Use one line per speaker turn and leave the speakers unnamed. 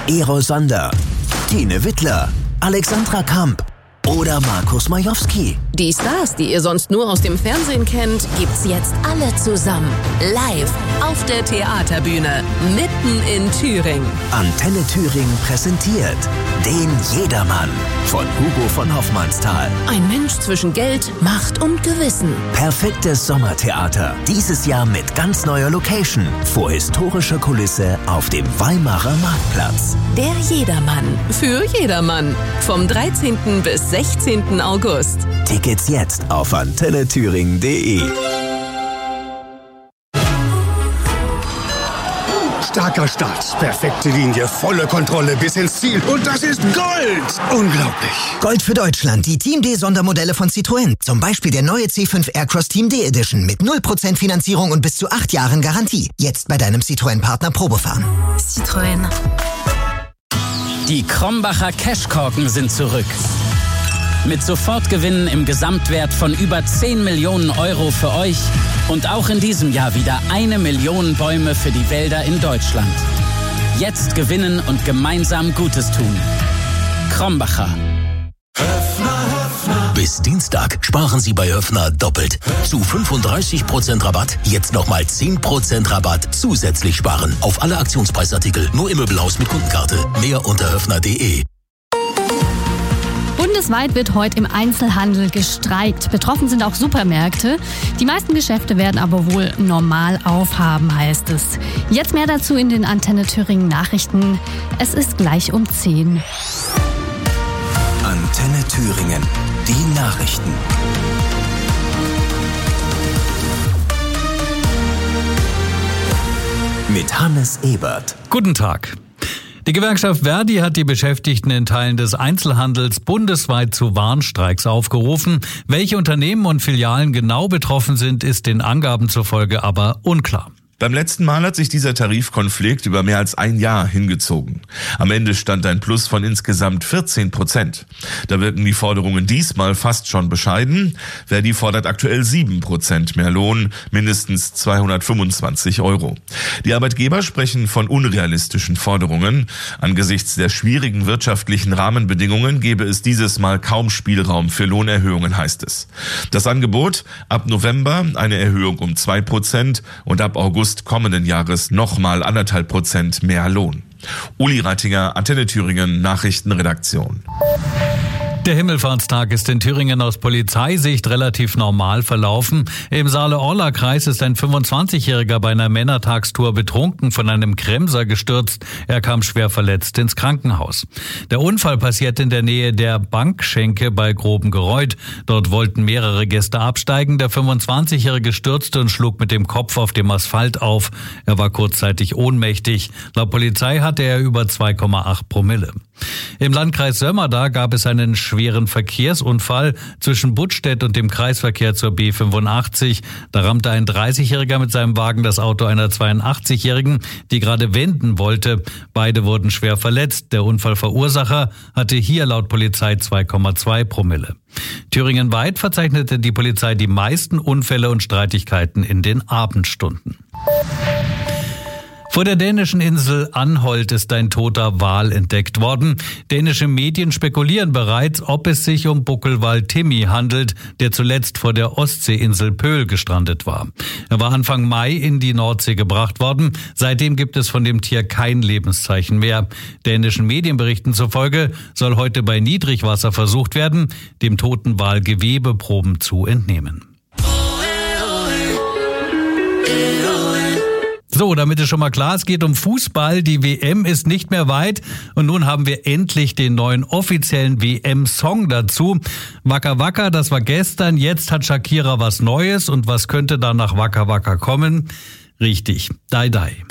Eros Sander, Tine Wittler, Alexandra Kamp oder Markus Majowski.
Die Stars, die ihr sonst nur aus dem Fernsehen kennt, gibt's jetzt alle zusammen. Live auf der Theaterbühne, mitten in Thüringen.
Antenne Thüringen präsentiert den Jedermann von Hugo von Hoffmannsthal.
Ein Mensch zwischen Geld, Macht und Gewissen.
Perfektes Sommertheater. Dieses Jahr mit ganz neuer Location. Vor historischer Kulisse auf dem Weimarer Marktplatz.
Der Jedermann. Für jedermann. Vom 13. bis 16. August.
Tickets jetzt auf antennethüringen.de.
Starker Start, perfekte Linie, volle Kontrolle bis ins Ziel. Und das ist Gold! Unglaublich!
Gold für Deutschland, die Team D-Sondermodelle von Citroën. Zum Beispiel der neue C5 Aircross Team D Edition mit 0% Finanzierung und bis zu 8 Jahren Garantie. Jetzt bei deinem Citroën-Partner Probefahren.
Citroën.
Die Krombacher Cashkorken sind zurück. Mit Sofortgewinnen im Gesamtwert von über 10 Millionen Euro für euch und auch in diesem Jahr wieder 1 Million Bäume für die Wälder in Deutschland. Jetzt gewinnen und gemeinsam Gutes tun. Krombacher.
Bis Dienstag sparen Sie bei Höffner doppelt. Zu 35% Rabatt, jetzt nochmal 10% Rabatt zusätzlich sparen. Auf alle Aktionspreisartikel, nur im Möbelhaus mit Kundenkarte. Mehr unter höffner.de.
Bundesweit wird heute im Einzelhandel gestreikt. Betroffen sind auch Supermärkte. Die meisten Geschäfte werden aber wohl normal aufhaben, heißt es. Jetzt mehr dazu in den Antenne Thüringen Nachrichten. Es ist gleich um 10.
Antenne Thüringen, die Nachrichten. Mit Hannes Ebert.
Guten Tag. Die Gewerkschaft Verdi hat die Beschäftigten in Teilen des Einzelhandels bundesweit zu Warnstreiks aufgerufen. Welche Unternehmen und Filialen genau betroffen sind, ist den Angaben zufolge aber unklar.
Beim letzten Mal hat sich dieser Tarifkonflikt über mehr als ein Jahr hingezogen. Am Ende stand ein Plus von insgesamt 14%. Da wirken die Forderungen diesmal fast schon bescheiden. Verdi fordert aktuell 7% mehr Lohn, mindestens 225 €. Die Arbeitgeber sprechen von unrealistischen Forderungen. Angesichts der schwierigen wirtschaftlichen Rahmenbedingungen gebe es dieses Mal kaum Spielraum für Lohnerhöhungen, heißt es. Das Angebot: ab November eine Erhöhung um 2% und ab August kommenden Jahres nochmal 1,5% mehr Lohn. Uli Reitinger, Antenne Thüringen, Nachrichtenredaktion.
Der Himmelfahrtstag ist in Thüringen aus Polizeisicht relativ normal verlaufen. Im Saale-Orla-Kreis ist ein 25-Jähriger bei einer Männertagstour betrunken von einem Kremser gestürzt. Er kam schwer verletzt ins Krankenhaus. Der Unfall passiert in der Nähe der Bankschenke bei Grobengereuth. Dort wollten mehrere Gäste absteigen. Der 25-Jährige stürzte und schlug mit dem Kopf auf dem Asphalt auf. Er war kurzzeitig ohnmächtig. Laut Polizei hatte er über 2,8 Promille. Im Landkreis Sömmerda gab es einen schweren Verkehrsunfall zwischen Buttstedt und dem Kreisverkehr zur B85. Da rammte ein 30-Jähriger mit seinem Wagen das Auto einer 82-Jährigen, die gerade wenden wollte. Beide wurden schwer verletzt. Der Unfallverursacher hatte hier laut Polizei 2,2 Promille. Thüringenweit verzeichnete die Polizei die meisten Unfälle und Streitigkeiten in den Abendstunden. Vor der dänischen Insel Anholt ist ein toter Wal entdeckt worden. Dänische Medien spekulieren bereits, ob es sich um Buckelwal Timmy handelt, der zuletzt vor der Ostseeinsel Pöhl gestrandet war. Er war Anfang Mai in die Nordsee gebracht worden. Seitdem gibt es von dem Tier kein Lebenszeichen mehr. Dänischen Medienberichten zufolge soll heute bei Niedrigwasser versucht werden, dem toten Wal Gewebeproben zu entnehmen. So, damit ist schon mal klar, es geht um Fußball. Die WM ist nicht mehr weit und nun haben wir endlich den neuen offiziellen WM-Song dazu. Waka Waka, das war gestern, jetzt hat Shakira was Neues und was könnte da nach Waka Waka kommen? Richtig, Die Die.